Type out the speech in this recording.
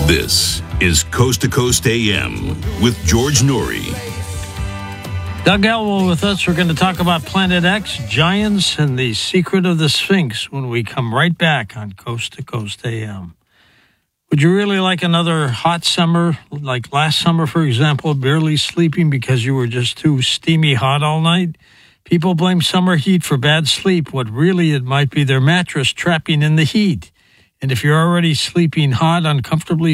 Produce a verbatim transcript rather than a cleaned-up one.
This is Coast to Coast A M with George Noory. Doug Elwell with us. We're going to talk about Planet X, giants, and the secret of the Sphinx when we come right back on Coast to Coast A M. Would you really like another hot summer, like last summer, for example, barely sleeping because you were just too steamy hot all night? People blame summer heat for bad sleep. What really it might be their mattress trapping in the heat. And if you're already sleeping hot, uncomfortably